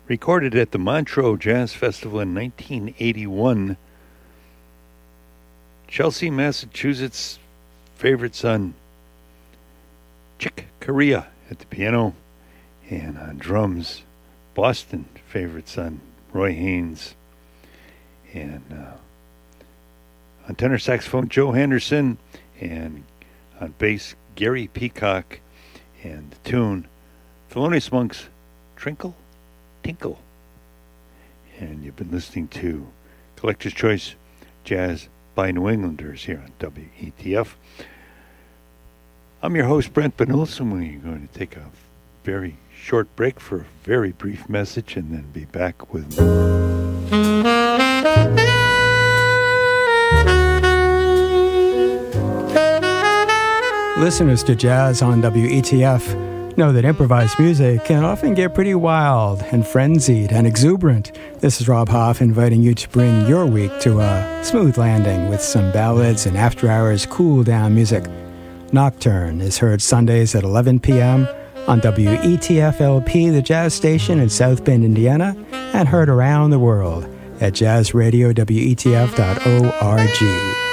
recorded at the Montreux Jazz Festival in 1981. Chelsea, Massachusetts' favorite son, Chick Corea at the piano, and on drums, Boston favorite son, Roy Haynes, and on tenor saxophone, Joe Henderson, and on bass, Gary Peacock, and the tune, Thelonious Monk's Trinkle Tinkle. And you've been listening to Collector's Choice Jazz by New Englanders here on WETF. I'm your host, Brent Benilson, and we're going to take a very short break for a very brief message and then be back with more. Listeners to Jazz on WETF know that improvised music can often get pretty wild and frenzied and exuberant. This is Rob Hoff inviting you to bring your week to a smooth landing with some ballads and after-hours cool-down music. Nocturne is heard Sundays at 11 p.m. on WETF-LP, the jazz station in South Bend, Indiana, and heard around the world at jazzradiowetf.org.